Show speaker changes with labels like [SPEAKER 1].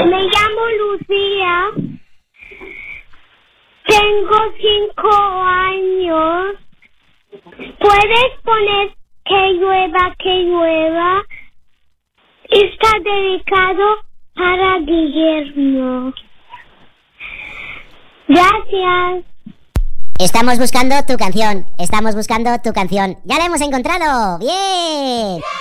[SPEAKER 1] Me llamo Lucía. Tengo 5 años. ¿Puedes poner que llueva? Está dedicado para Guillermo. Gracias.
[SPEAKER 2] Estamos buscando tu canción. Ya la hemos encontrado. ¡Bien!